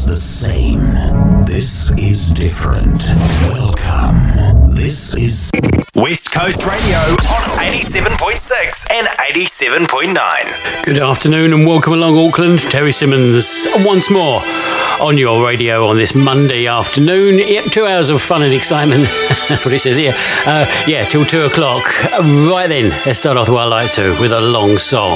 the same. This is different. Welcome. This is West Coast Radio on 87.6 and 87.9. Good afternoon and welcome along Auckland. Terry Simmons once more on your radio on this Monday afternoon. Yep, 2 hours of fun and excitement. That's what it says here. Till 2 o'clock. Right then, let's start off the way I like to with a long song.